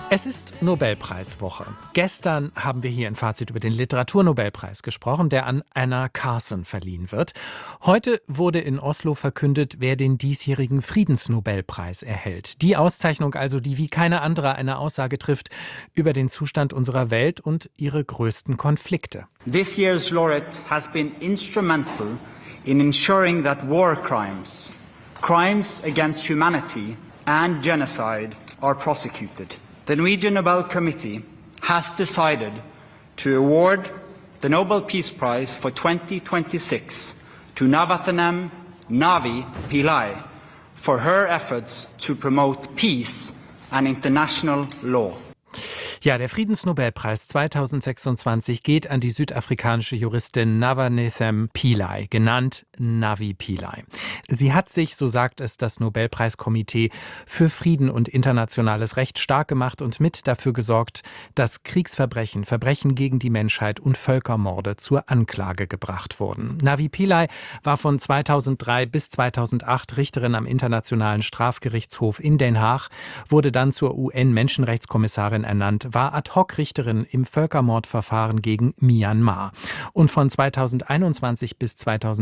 Es ist Nobelpreiswoche. Gestern haben wir hier im Fazit über den Literaturnobelpreis gesprochen, der an Anna Carson verliehen wird. Heute wurde in Oslo verkündet, wer den diesjährigen Friedensnobelpreis erhält. Die Auszeichnung also, die wie keine andere eine Aussage trifft über den Zustand unserer Welt und ihre größten Konflikte. This year's laureate has been instrumental in ensuring that war crimes, crimes against humanity and genocide are prosecuted. The Norwegian Nobel Committee has decided to award the Nobel Peace Prize for 2026 to Navathanam Navi Pillai for her efforts to promote peace and international law. Ja, der Friedensnobelpreis 2026 geht an die südafrikanische Juristin Navathanam Pillai, genannt Navi Pillai. Sie hat sich, so sagt es das Nobelpreiskomitee, für Frieden und internationales Recht stark gemacht und mit dafür gesorgt, dass Kriegsverbrechen, Verbrechen gegen die Menschheit und Völkermorde zur Anklage gebracht wurden. Navi Pillai war von 2003 bis 2008 Richterin am Internationalen Strafgerichtshof in Den Haag, wurde dann zur UN-Menschenrechtskommissarin ernannt, war Ad-hoc-Richterin im Völkermordverfahren gegen Myanmar. Und von 2021 bis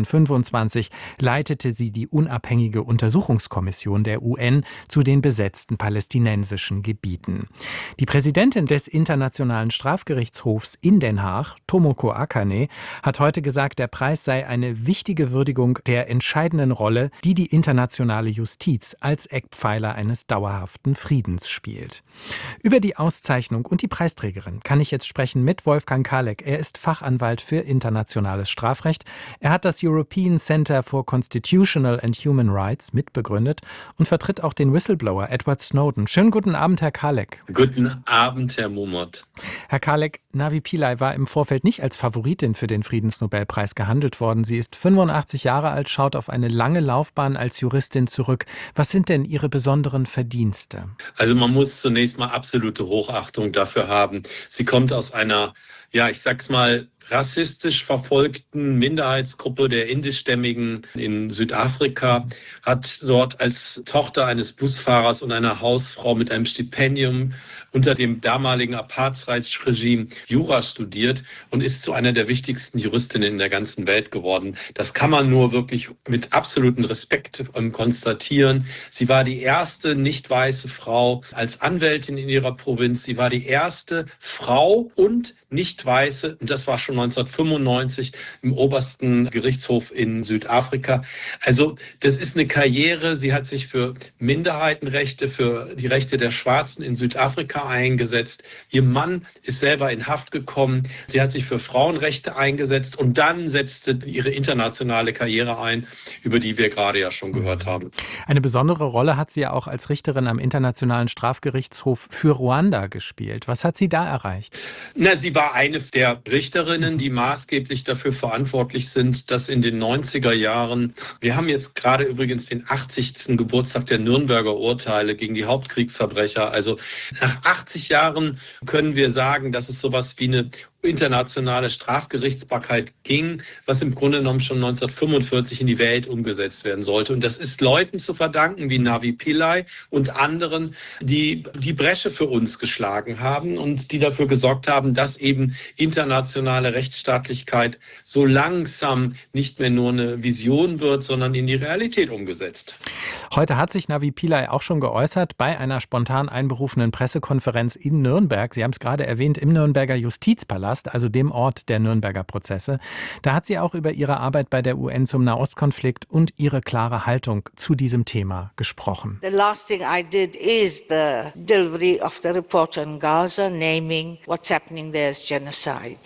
2025 leitete sie die unabhängige Untersuchungskommission der UN zu den besetzten palästinensischen Gebieten. Die Präsidentin des Internationalen Strafgerichtshofs in Den Haag, Tomoko Akane, hat heute gesagt, der Preis sei eine wichtige Würdigung der entscheidenden Rolle, die die internationale Justiz als Eckpfeiler eines dauerhaften Friedens spielt. Über die Auszeichnung und die Preisträgerin kann ich jetzt sprechen mit Wolfgang Kalek. Er ist Fachanwalt für internationales Strafrecht. Er hat das European Center for Constitutional and Human Rights mitbegründet und vertritt auch den Whistleblower Edward Snowden. Schönen guten Abend, Herr Kalek. Guten Abend, Herr Momot. Herr Kalek, Navi Pillai war im Vorfeld nicht als Favoritin für den Friedensnobelpreis gehandelt worden. Sie ist 85 Jahre alt, schaut auf eine lange Laufbahn als Juristin zurück. Was sind denn Ihre besonderen Verdienste? Also man muss zunächst mal absolute Hochachtung dafür haben. Sie kommt aus einer, ich sag's mal, rassistisch verfolgten Minderheitsgruppe der Indischstämmigen in Südafrika, hat dort als Tochter eines Busfahrers und einer Hausfrau mit einem Stipendium unter dem damaligen Apartheidsregime Jura studiert und ist zu einer der wichtigsten Juristinnen in der ganzen Welt geworden. Das kann man nur wirklich mit absolutem Respekt konstatieren. Sie war die erste nicht weiße Frau als Anwältin in ihrer Provinz. Sie war die erste Frau und nicht weiße, und das war schon 1995 im obersten Gerichtshof in Südafrika. Also das ist eine Karriere. Sie hat sich für Minderheitenrechte, für die Rechte der Schwarzen in Südafrika eingesetzt. Ihr Mann ist selber in Haft gekommen. Sie hat sich für Frauenrechte eingesetzt und dann setzte ihre internationale Karriere ein, über die wir gerade ja schon gehört haben. Eine besondere Rolle hat sie ja auch als Richterin am Internationalen Strafgerichtshof für Ruanda gespielt. Was hat sie da erreicht? Sie war eine der Richterinnen, die maßgeblich dafür verantwortlich sind, dass in den 90er Jahren, wir haben jetzt gerade übrigens den 80. Geburtstag der Nürnberger Urteile gegen die Hauptkriegsverbrecher. Also nach 80 Jahren können wir sagen, dass es sowas wie eine internationale Strafgerichtsbarkeit ging, was im Grunde genommen schon 1945 in die Welt umgesetzt werden sollte. Und das ist Leuten zu verdanken, wie Navi Pillai und anderen, die die Bresche für uns geschlagen haben und die dafür gesorgt haben, dass eben internationale Rechtsstaatlichkeit so langsam nicht mehr nur eine Vision wird, sondern in die Realität umgesetzt. Heute hat sich Navi Pillai auch schon geäußert bei einer spontan einberufenen Pressekonferenz in Nürnberg. Sie haben es gerade erwähnt, im Nürnberger Justizpalast, also dem Ort der Nürnberger Prozesse. Da hat sie auch über ihre Arbeit bei der UN zum Nahostkonflikt und ihre klare Haltung zu diesem Thema gesprochen. The last thing I did is the delivery of the report on Gaza, naming what's happening there as genocide.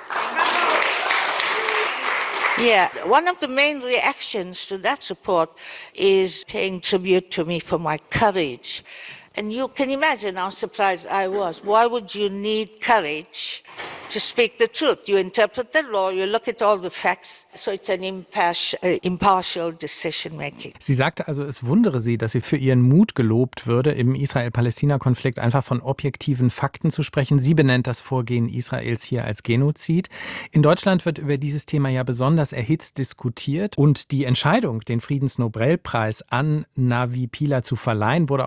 Yeah, one of the main reactions to that report is paying tribute to me for my courage. And you can imagine how surprised I was. Why would you need courage to speak the truth? You interpret the law, you look at all the facts, so it's an impartial decision making. Sie sagte also, es wundere sie, dass sie für ihren Mut gelobt würde, im Israel-Palästina-Konflikt einfach von objektiven Fakten zu sprechen. Sie benennt das Vorgehen Israels hier als Genozid. In Deutschland wird über dieses Thema ja besonders erhitzt diskutiert und die Entscheidung, den Friedensnobelpreis an Navi Pillai zu verleihen, wurde